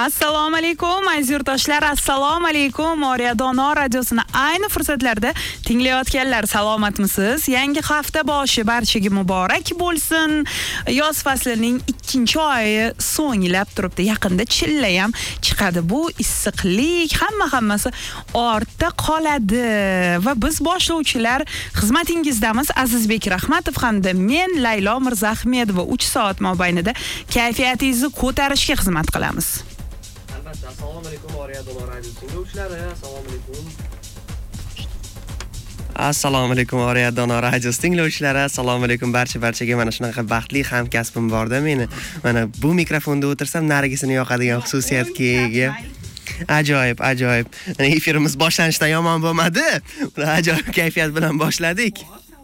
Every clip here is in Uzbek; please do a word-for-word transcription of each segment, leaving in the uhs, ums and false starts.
Assalomu alaykum aziz yurtdoshlar, assalomu alaykum. Oriya Dono radiosini ayni fursatlarda tinglayotganlar, salomatmisiz? Yangi hafta boshi barchaga muborak bo'lsin. Yoz faslining ikkinchi oyi so'nglab turibdi. Yaqinda chilla ham chiqadi. Bu issiqlik hamma hammasi ortda qoladi va biz boshlovchilar xizmatingizdamiz. Azizbek Rahmatov hamda men Laylo Mirzahmedova uch soat mobaynida kayfiyatingizni ko'tarishga xizmat qilamiz. Albatta, assalomu alaykum Oriya Dono radio tinglovchilari, assalomu alaykum. Assalomu alaykum Oriya Dono radio tinglovchilari, assalomu alaykum barcha-barchaga. Mana shunaqa baxtli hamkasbim borda meni. Mana bu mikrofonda o'tirsam narigisini yoqadigan xususiyatga ega. Ajoyib, ajoyib. Efirimiz boshlanishidan yomon bo'lmadi. Ajoyib kayfiyat bilan boshladik.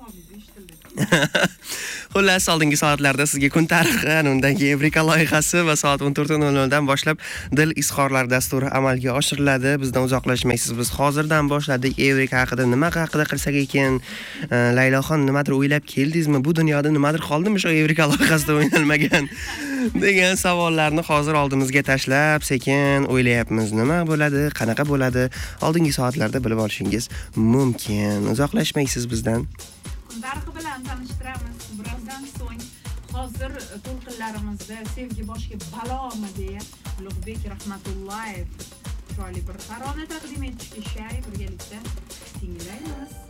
Xullas, oldingi soatlarda sizga kun tarixi, undan keyin Evrika loyihasi va soat o'n to'rt nol nol dan boshlab dil izhorlar dasturi amalga oshiriladi. Bizdan uzoqlashmaysiz. Biz hozirdan boshladik. Evrika haqida nima haqida qilsak ekan? Layloxon, nimadir o'ylab keldingizmi? Bu dunyoda nimadir qoldimi shu Evrika loyihasida o'ynalmagan degan savollarni hozir oldimizga tashlab, sekin o'ylayapmiz. Nima bo'ladi, qanaqa bo'ladi? Oldingi soatlarda bilib olishingiz mumkin. Uzoqlashmaysiz bizdan. Tarixi bilan tanishtiramiz. Birozdan so'ng hozir to'lqinlarimizda sevgi boshga balomi deya Ulug'bek Rahmatullayev chiroyli bir tarona taqdim etishga shay birgalikda tinglaymiz.